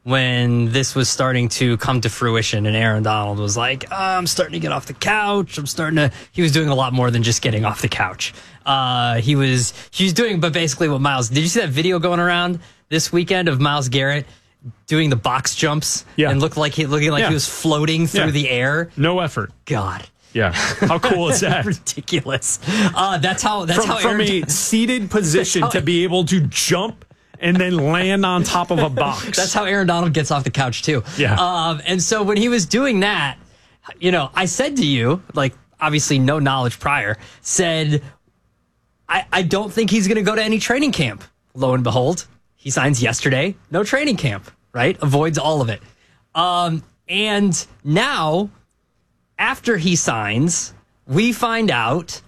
when this was starting to come to fruition, and Aaron Donald was like, I'm starting to get off the couch. He was doing a lot more than just getting off the couch. He was doing, but basically what Myles, did you see that video going around this weekend of Myles Garrett doing the box jumps and looking like he was floating through the air? No effort. God. Yeah. How cool is that? Ridiculous. That's how from a seated position to be able to jump and then land on top of a box. That's how Aaron Donald gets off the couch too. Yeah. And so when he was doing that, I said to you, like, obviously no knowledge prior, said, I don't think he's going to go to any training camp. Lo and behold, he signs yesterday. No training camp, right? Avoids all of it. And now, after he signs, we find out,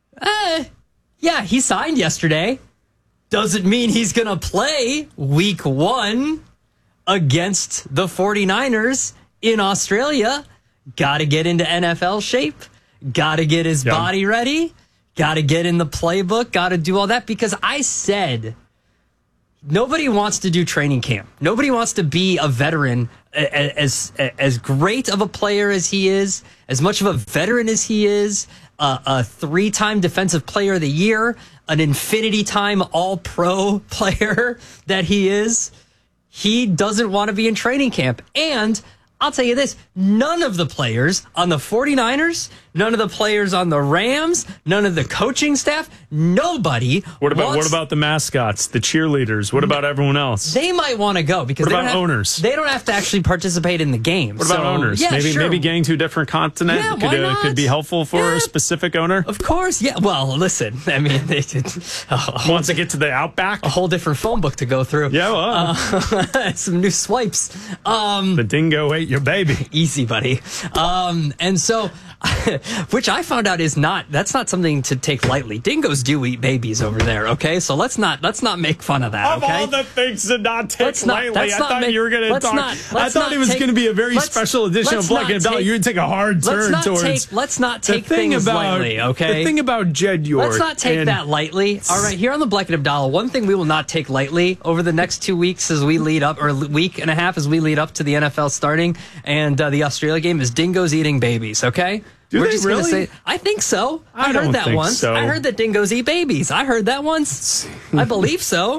he signed yesterday. Doesn't mean he's going to play week 1 against the 49ers in Australia. Got to get into NFL shape. Got to get his body ready. Got to get in the playbook. Got to do all that, because I said nobody wants to do training camp. Nobody wants to be a veteran. As great of a player as he is, as much of a veteran as he is, a 3-time Defensive Player of the Year, an infinity-time All-Pro player that he is, he doesn't want to be in training camp. And I'll tell you this, none of the players on the 49ers, none of the players on the Rams, none of the coaching staff, nobody. What about the mascots, the cheerleaders? What about everyone else? They might want to go because owners? They don't have to actually participate in the game. What about owners? Yeah, maybe getting to a different continent could be helpful for a specific owner. Of course, yeah. Well, listen, I mean, they did once they get to the Outback, a whole different phone book to go through. Yeah, well, some new swipes. The dingo ate your baby. Easy, buddy. And so, which I found out that's not something to take lightly. Dingoes do eat babies over there. Okay, so let's not make fun of that. Of okay? all the things to not take lightly, I thought you were going to talk. I thought it was going to be a very special edition of Black and Belt. You would take a hard turn towards. Let's not take things lightly. Okay. The thing about Jed York. Let's not take that lightly. All right, here on the Black and Abdallah, one thing we will not take lightly over the next 2 weeks as we lead up, or week and a half as we lead up to the NFL starting and the Australia game, is dingoes eating babies. Okay. We're just really? Gonna say, I think so. I heard that once. So. I heard that dingoes eat babies. I heard that once. I believe so.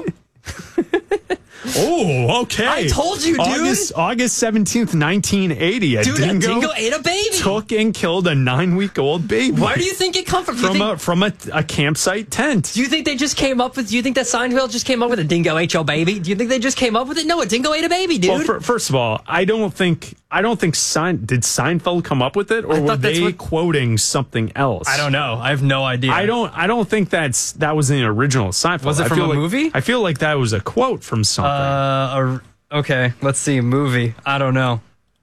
Oh, okay. I told you, dude. August 17th, 1980. A dingo ate a baby. Took and killed a 9-week-old baby. Where do you think it come from? From a campsite tent. Do you think they just came up with? Do you think that Seinfeld just came up with a dingo ate your baby? Do you think they just came up with it? No, a dingo ate a baby, dude. Well, first of all, did Seinfeld come up with it, or were they quoting something else? I don't know. I have no idea. I don't think that was in the original Seinfeld. Was it from a movie? I feel like that was a quote from something. Okay, let's see. Movie. I don't know.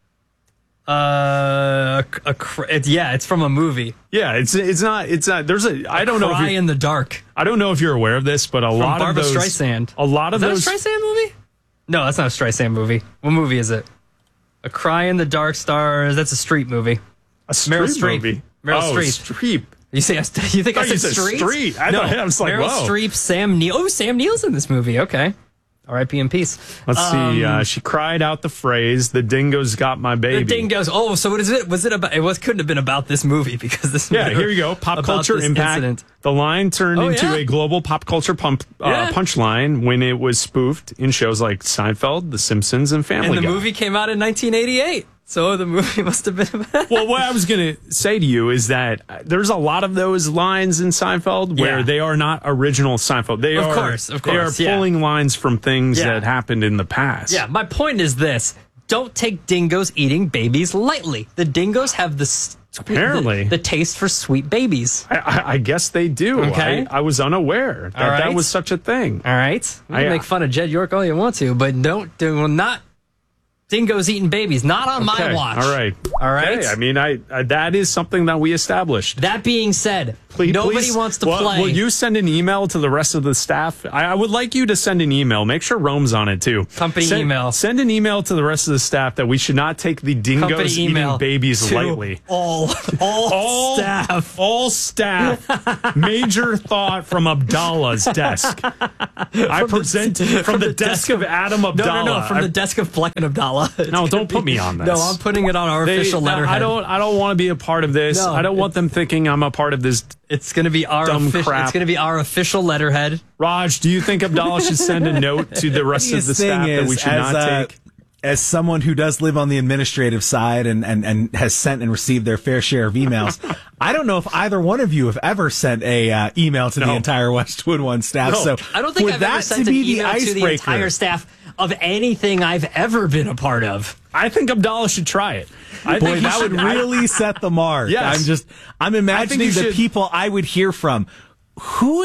It's from a movie. Yeah, it's not. There's I don't know. Cry in the Dark. I don't know if you're aware of this, but Barbra Streisand. A lot of those. Is that a Streisand movie? No, that's not a Streisand movie. What movie is it? A Cry in the Dark stars. That's a Streep movie. A Streep movie. Meryl Streep. You think I said Street? Street. I was like, Meryl whoa. Streep, Sam Neill. Oh, Sam Neill's in this movie. Okay. R.I.P. in peace. Let's see. She cried out the phrase, "The dingoes got my baby." The dingoes. Oh, so what is it? Was it about? Couldn't have been about this movie because this. Yeah, here you go. Pop culture impact. Incident. The line turned into a global pop culture punchline when it was spoofed in shows like Seinfeld, The Simpsons, and Family Guy. And the movie came out in 1988. So the movie must have been about. Well, what I was going to say to you is that there's a lot of those lines in Seinfeld where they are not original Seinfeld. They are pulling lines from things that happened in the past. Yeah, my point is this. Don't take dingoes eating babies lightly. The dingoes have the taste for sweet babies. I guess they do. Okay. I was unaware that was such a thing. All right. You can make fun of Jed York all you want to, but dingoes eating babies. Not on my watch. All right. Okay. I mean, that is something that we established. That being said, nobody wants to play. Will you send an email to the rest of the staff? I would like you to send an email. Make sure Rome's on it, too. Company email. Send an email to the rest of the staff that we should not take the dingoes eating babies lightly. All staff. All staff. Major thought from Abdallah's desk. I present from the desk of Adam Abdallah. No, from the desk of Fleck and Abdallah. No, don't put me on this. No, I'm putting it on our official letterhead. I don't want to be a part of this. No, I don't want them thinking I'm a part of this. It's going to be our crap. It's going to be our official letterhead. Raj, do you think Abdallah should send a note to the rest of the staff that we should not take? As someone who does live on the administrative side and has sent and received their fair share of emails, I don't know if either one of you have ever sent a email to the entire Westwood One staff. No. So I don't think I've ever sent an email to the entire staff of anything I've ever been a part of. I think Abdallah should try it. Boy, that would really set the mark. Yes. I'm imagining the people I would hear from. Who?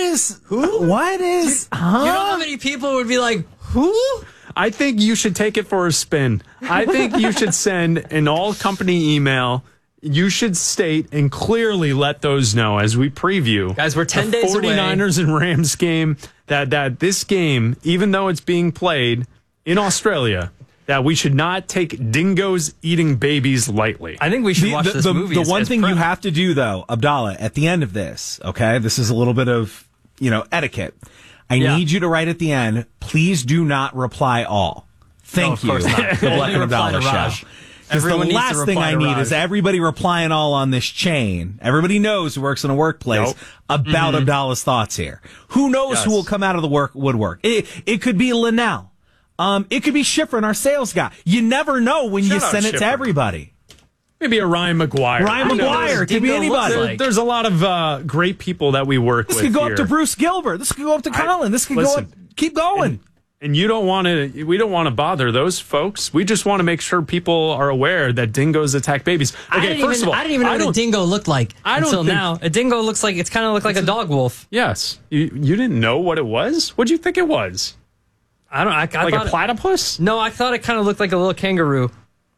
What is? Huh? You know how many people would be like, who? I think you should take it for a spin. I think you should send an all-company email. You should state and clearly let those know as we preview. Guys, we're 10 days away. 49ers and Rams game, that this game, even though it's being played in Australia, that we should not take dingoes eating babies lightly. I think we should watch this movie. The one thing you have to do, though, Abdallah, at the end of this, okay, this is a little bit of, etiquette. I need you to write at the end, please do not reply all. Thank you. Of course not. The Black and Abdallah show. Because the last thing I need is everybody replying all on this chain. Everybody knows who works in a workplace about Abdallah's thoughts here. Who knows who will come out of the woodwork? It could be Linnell. It could be Schifrin, our sales guy. You never know when you send it to everybody. Maybe a Ryan McGuire. Ryan McGuire. Could be anybody. There's a lot of great people that we work with. This could go up to Bruce Gilbert. This could go up to Colin. This could go up. Keep going. And we don't want to bother those folks. We just want to make sure people are aware that dingoes attack babies. Okay, first of all, I didn't even know what a dingo looked like until now. A dingo looks like it's kind of like a dog wolf. Yes. You didn't know what it was? What did you think it was? I like a platypus? No, I thought it kind of looked like a little kangaroo.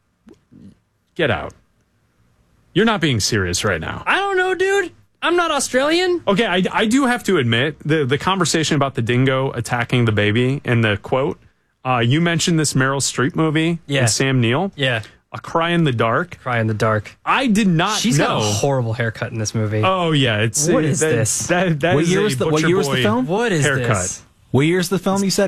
Get out. You're not being serious right now. I don't know, dude. I'm not Australian. Okay, I do have to admit, the conversation about the dingo attacking the baby and the quote, you mentioned this Meryl Streep movie and Sam Neill. Yeah. A Cry in the Dark. Cry in the Dark. I did not She's know. got a horrible haircut in this movie. Oh, yeah. What is this? What year was the film? What is haircut. This? What year's the film you said?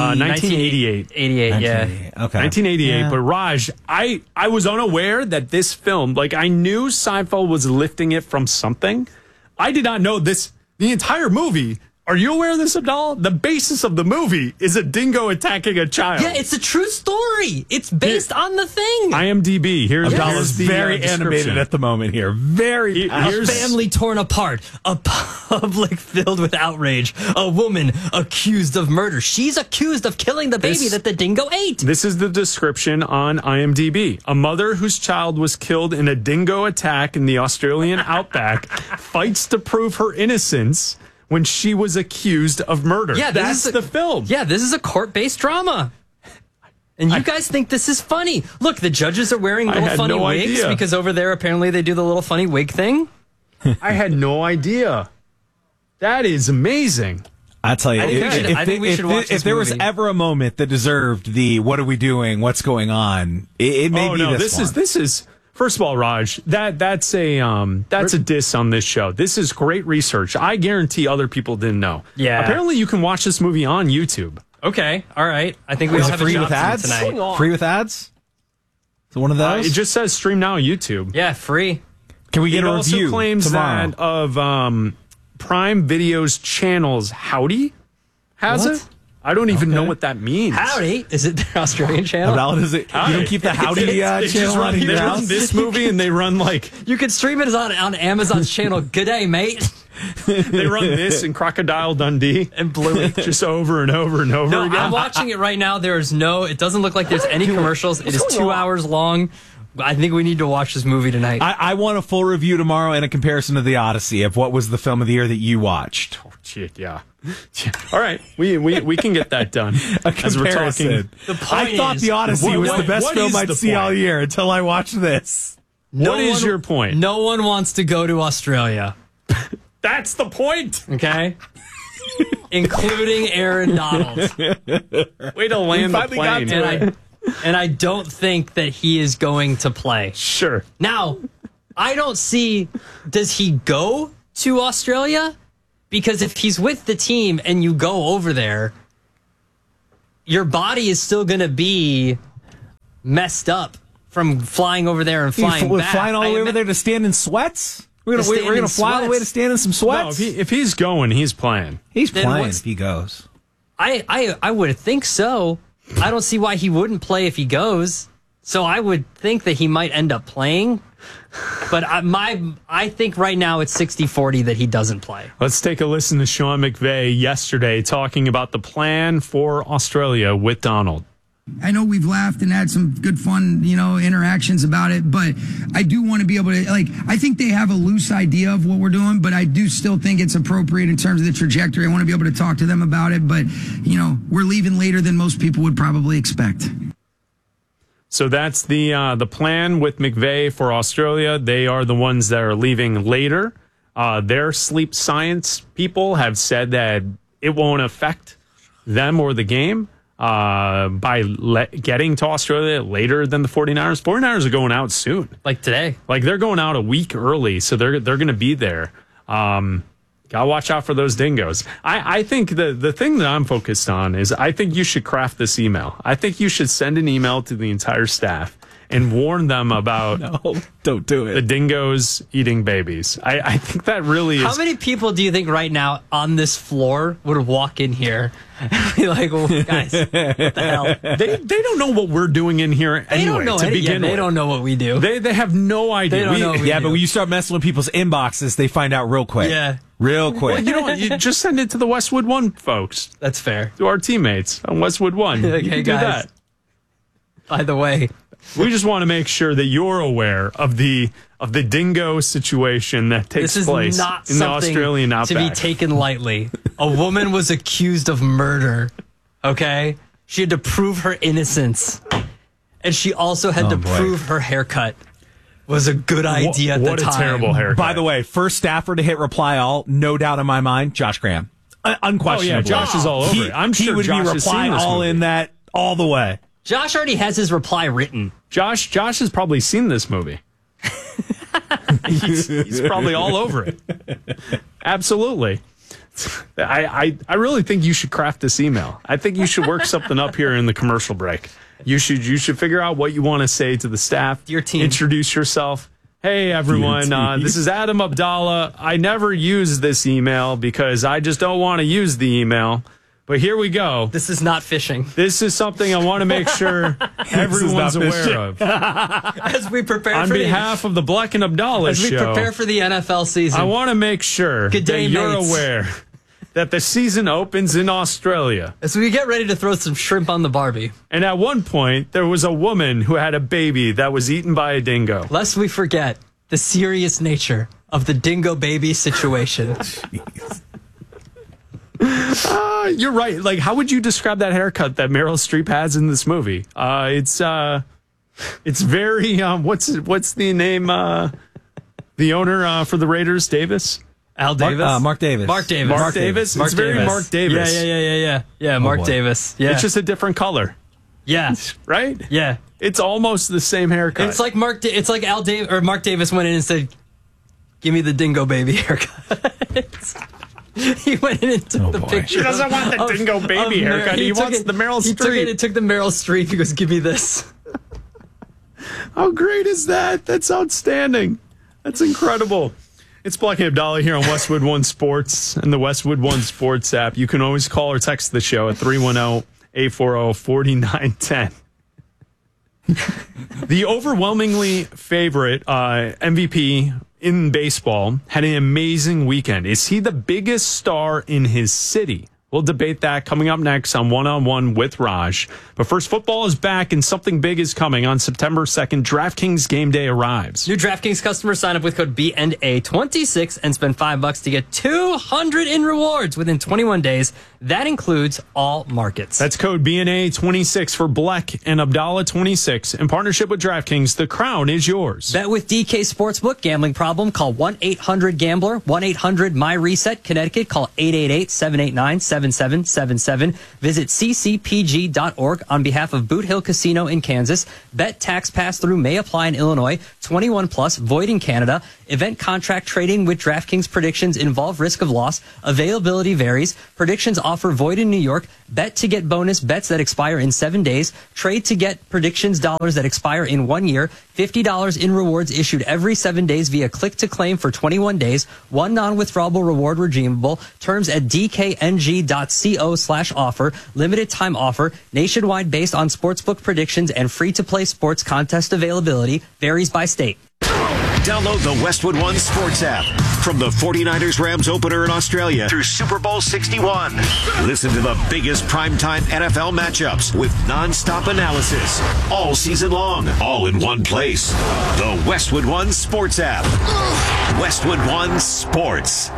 1988. 88, yeah. Okay. 1988. Yeah. But Raj, I was unaware that this film, I knew Seinfeld was lifting it from something. I did not know the entire movie. Are you aware of this, Abdallah? The basis of the movie is a dingo attacking a child. Yeah, it's a true story. It's based on the thing. IMDb. Here's Abdallah's very animated at the moment here. Very. A family torn apart. A public filled with outrage. A woman accused of murder. She's accused of killing the baby that the dingo ate. This is the description on IMDb. A mother whose child was killed in a dingo attack in the Australian outback fights to prove her innocence when she was accused of murder. Yeah, that's the film. Yeah, this is a court-based drama. And you guys think this is funny. Look, the judges are wearing little funny wigs because over there apparently they do the little funny wig thing. I had no idea. That is amazing. I tell you, I think we should watch this if there was ever a moment that deserved the "What are we doing? What's going on?" It may be this one. This is. First of all, Raj, that's a diss on this show. This is great research. I guarantee other people didn't know. Yeah. Apparently, you can watch this movie on YouTube. Okay. All right. I think we all have free with ads tonight. Free with ads. So one of those. It just says stream now on YouTube. Yeah, free. Can we get a review? It also claims tomorrow? that of Prime Video's channels, Howdy has it. I don't even know what that means. Howdy? Is it their Australian channel? Does it? You don't keep the Howdy channel on They run this movie and they run You can stream it on Amazon's channel. G'day, mate. They run this and Crocodile Dundee and Bluey just over and over and over again. I'm watching it right now. It doesn't look like there's any commercials. It is 2 hours long. I think we need to watch this movie tonight. I want a full review tomorrow and a comparison to The Odyssey of what was the film of the year that you watched. Oh, shit, yeah. All right, we can get that done. As we're talking. I thought The Odyssey was the best film I'd see all year until I watched this. What is your point? No one wants to go to Australia. That's the point. Okay. Including Aaron Donald. Way to land the plane. And I don't think that he is going to play. Sure. Now, I don't see, does he go to Australia? Because if he's with the team and you go over there, your body is still going to be messed up from flying over there and flying back. Flying all the way over there to stand in sweats? We're going to fly all the way to stand in some sweats? No, if he's going, he's playing. He's playing if he goes. I would think so. I don't see why he wouldn't play if he goes. So I would think that he might end up playing. But I think right now it's 60-40 that he doesn't play. Let's take a listen to Sean McVay yesterday talking about the plan for Australia with Donald. I know we've laughed and had some good fun, interactions about it, but I do want to be able to, I think they have a loose idea of what we're doing, but I do still think it's appropriate in terms of the trajectory. I want to be able to talk to them about it, but, we're leaving later than most people would probably expect. So that's the plan with McVay for Australia. They are the ones that are leaving later. Their sleep science people have said that it won't affect them or the game. By getting to Australia later than the 49ers. 49ers are going out soon. Like today. Like they're going out a week early, so they're going to be there. Gotta watch out for those dingoes. I think the thing that I'm focused on is I think you should craft this email. I think you should send an email to the entire staff and warn them about don't do it. The dingoes eating babies. I think that really is. How many people do you think right now on this floor would walk in here and be like, well, guys, what the hell? They don't know what we're doing in here anyway. They don't know to begin with. They don't know what we do. They have no idea. They don't know what we do. But when you start messing with people's inboxes, they find out real quick. Yeah. Real quick. Well, you know what? You just send it to the Westwood One folks. That's fair. To our teammates on Westwood One. Like, you hey, can do guys, that. By the way, we just want to make sure that you're aware of the dingo situation that takes place not in the Australian outback. To be taken lightly. A woman was accused of murder. Okay? She had to prove her innocence. And she also had to prove her haircut was a good idea at the time. What a terrible haircut. By the way, first staffer to hit reply all, no doubt in my mind, Josh Graham. Unquestionably. Oh, yeah, Josh is all over it. I'm sure he would Josh be reply all in that all the way. Josh already has his reply written. Josh has probably seen this movie. he's probably all over it. Absolutely. I really think you should craft this email. I think you should work something up here in the commercial break. You should figure out what you want to say to the staff. Your team. Introduce yourself. Hey, everyone. This is Adam Abdallah. I never use this email because I just don't want to use the email. But here we go. This is not phishing. This is something I want to make sure everyone's aware of. As we prepare on behalf of the Black and Abdallah show. As we prepare for the NFL season. I want to make sure that you're aware that the season opens in Australia. As we get ready to throw some shrimp on the Barbie. And at one point, there was a woman who had a baby that was eaten by a dingo. Lest we forget the serious nature of the dingo baby situation. Jeez. You're right. Like, how would you describe that haircut that Meryl Streep has in this movie? It's very what's the name? The owner for the Raiders, Davis. Al Davis? Mark Davis. Mark Davis. Mark Davis. It's very Mark Davis. Yeah, Mark Davis. Yeah. It's just a different color. Yeah. Right? Yeah. It's almost the same haircut. It's like Mark Davis went in and said, "Give me the dingo baby haircut." He went in and took the picture. He doesn't want the dingo baby haircut. He wants the Meryl Streep. He took the Meryl Streep. He goes, "Give me this." How great is that? That's outstanding. That's incredible. It's Black and Abdallah here on Westwood One Sports and the Westwood One Sports app. You can always call or text the show at 310-840-4910. The overwhelmingly favorite MVP in baseball had an amazing weekend. Is he the biggest star in his city? We'll debate that coming up next on One-on-One with Raj. But first, football is back and something big is coming. On September 2nd, DraftKings Game Day arrives. New DraftKings customers sign up with code BNA26 and spend $5 to get $200 in rewards within 21 days. That includes all markets. That's code BNA26 for Bleck and Abdallah 26. In partnership with DraftKings, the crown is yours. Bet with DK Sportsbook. Gambling problem? Call 1-800-GAMBLER. 1-800-MY-RESET. Connecticut. Call 888-789-7777. Visit ccpg.org on behalf of Boot Hill Casino in Kansas. Bet tax pass-through may apply in Illinois. 21 plus. Void in Canada. Event contract trading with DraftKings predictions involve risk of loss. Availability varies. Predictions offer void in New York. Bet to get bonus bets that expire in 7 days. Trade to get predictions dollars that expire in 1 year. $50 in rewards issued every 7 days via click to claim for 21 days. One non-withdrawable reward redeemable. Terms at dkng.co/offer. Limited time offer. Nationwide based on sportsbook predictions and free-to-play sports contest availability. Varies by state. Download the Westwood One Sports app. From the 49ers-Rams opener in Australia through Super Bowl 61. Listen to the biggest primetime NFL matchups with nonstop analysis all season long, all in one place. The Westwood One Sports app. Westwood One Sports.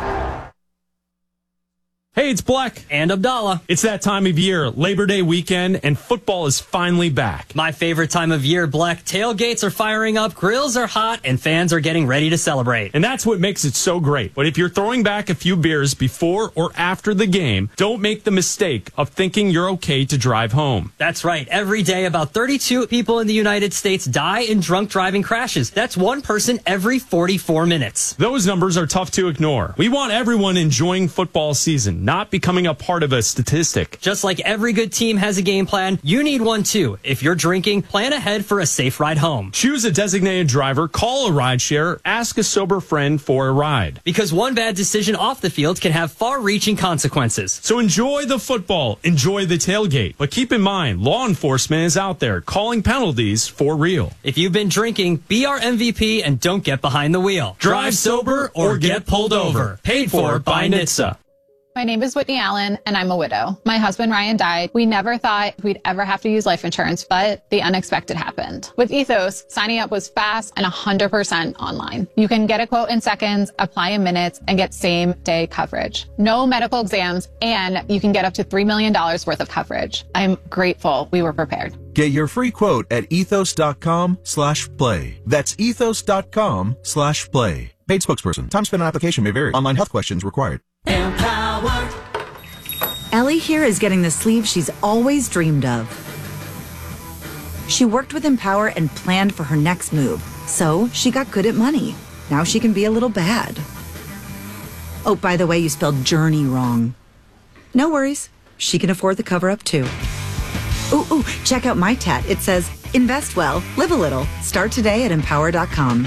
Hey, it's Bleck. And Abdallah. It's that time of year, Labor Day weekend, and football is finally back. My favorite time of year, Bleck. Tailgates are firing up, grills are hot, and fans are getting ready to celebrate. And that's what makes it so great. But if you're throwing back a few beers before or after the game, don't make the mistake of thinking you're okay to drive home. That's right. Every day, about 32 people in the United States die in drunk driving crashes. That's one person every 44 minutes. Those numbers are tough to ignore. We want everyone enjoying football season, not becoming a part of a statistic. Just like every good team has a game plan, you need one too. If you're drinking, plan ahead for a safe ride home. Choose a designated driver, call a rideshare, ask a sober friend for a ride. Because one bad decision off the field can have far-reaching consequences. So enjoy the football, enjoy the tailgate. But keep in mind, law enforcement is out there calling penalties for real. If you've been drinking, be our MVP and don't get behind the wheel. Drive sober or get pulled over. Paid for by NHTSA. My name is Whitney Allen, and I'm a widow. My husband, Ryan, died. We never thought we'd ever have to use life insurance, but the unexpected happened. With Ethos, signing up was fast and 100% online. You can get a quote in seconds, apply in minutes, and get same-day coverage. No medical exams, and you can get up to $3 million worth of coverage. I'm grateful we were prepared. Get your free quote at ethos.com/play. That's ethos.com/play. Paid spokesperson. Time spent on application may vary. Online health questions required. Empower. Ellie here is getting the sleeve she's always dreamed of. She worked with Empower and planned for her next move, so she got good at money. Now she can be a little bad. Oh, by the way, you spelled journey wrong. No worries. She can afford the cover-up, too. Ooh, check out my tat. It says, invest well, live a little. Start today at empower.com.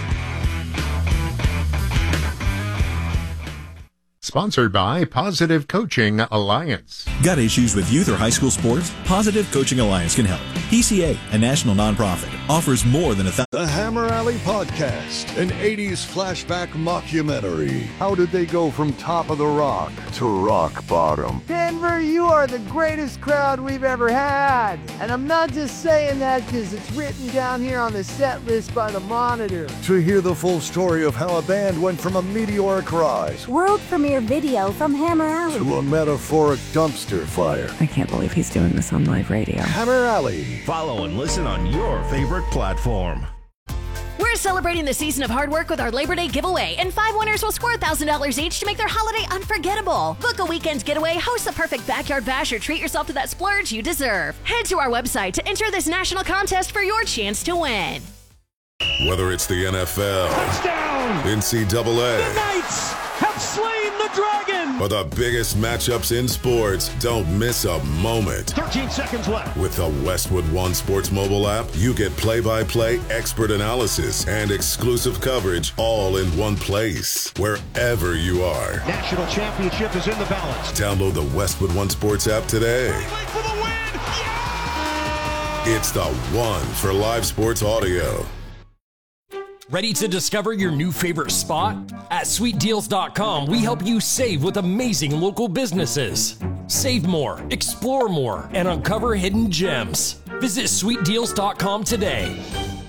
Sponsored by Positive Coaching Alliance. Got issues with youth or high school sports? Positive Coaching Alliance can help. PCA, a national nonprofit, offers more than The Hammer Alley Podcast, an 80s flashback mockumentary. How did they go from top of the rock to rock bottom? Denver, you are the greatest crowd we've ever had. And I'm not just saying that because it's written down here on the set list by the Monitor. To hear the full story of how a band went from a meteoric rise, world premiere video from Hammer Alley, to a metaphoric dumpster fire. I can't believe he's doing this on live radio. Hammer Alley. Follow and listen on your favorite platform. We're celebrating the season of hard work with our Labor Day giveaway, and 5 winners will score $1,000 each to make their holiday unforgettable. Book a weekend getaway, host the perfect backyard bash, or treat yourself to that splurge you deserve. Head to our website to enter this national contest for your chance to win. Whether it's the NFL, touchdown, NCAA, the Knights have slain the dragon, or the biggest matchups in sports, don't miss a moment. 13 seconds left. With the Westwood One Sports mobile app, you get play-by-play, expert analysis, and exclusive coverage all in one place, wherever you are. National championship is in the balance. Download the Westwood One Sports app today. For the win. Yeah! It's the one for live sports audio. Ready to discover your new favorite spot? At SweetDeals.com, we help you save with amazing local businesses. Save more, explore more, and uncover hidden gems. Visit sweetdeals.com today.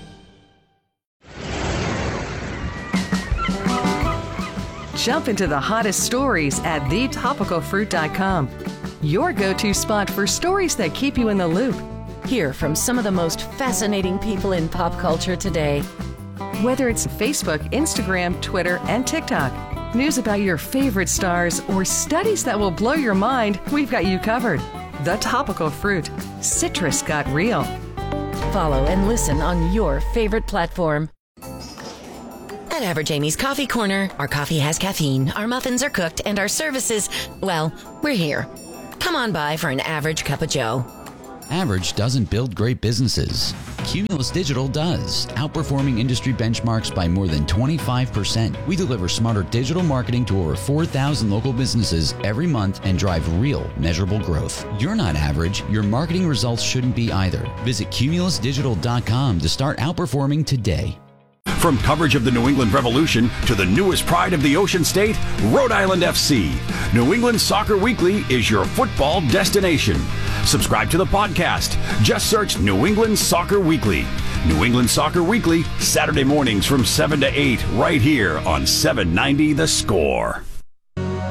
Jump into the hottest stories at thetopicalfruit.com. Your go-to spot for stories that keep you in the loop. Hear from some of the most fascinating people in pop culture today. Whether it's Facebook, Instagram, Twitter, and TikTok, news about your favorite stars, or studies that will blow your mind, we've got you covered. The Topical Fruit. Citrus got real. Follow and listen on your favorite platform. At Average Amy's Coffee Corner, our coffee has caffeine, our muffins are cooked, and our services, well, we're here. Come on by for an average cup of joe. Average doesn't build great businesses. Cumulus Digital does, outperforming industry benchmarks by more than 25%. We deliver smarter digital marketing to over 4,000 local businesses every month and drive real, measurable growth. You're not average. Your marketing results shouldn't be either. Visit cumulusdigital.com to start outperforming today. From coverage of the New England Revolution to the newest pride of the Ocean State, Rhode Island FC. New England Soccer Weekly is your football destination. Subscribe to the podcast. Just search New England Soccer Weekly. New England Soccer Weekly, Saturday mornings from 7 to 8, right here on 790 The Score.